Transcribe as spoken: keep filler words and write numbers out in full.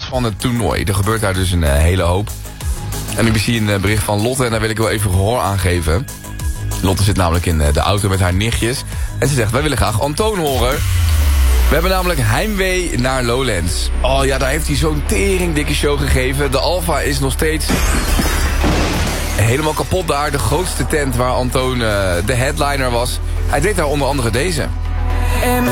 van het toernooi. Er gebeurt daar dus een uh, hele hoop. En ik zie een uh, bericht van Lotte en daar wil ik wel even gehoor aan geven. Lotte zit namelijk in uh, de auto met haar nichtjes. En ze zegt, wij willen graag Antoon horen. We hebben namelijk heimwee naar Lowlands. Oh ja, daar heeft hij zo'n tering dikke show gegeven. De Alpha is nog steeds helemaal kapot daar. De grootste tent waar Antoon uh, de headliner was. Hij deed daar onder andere deze.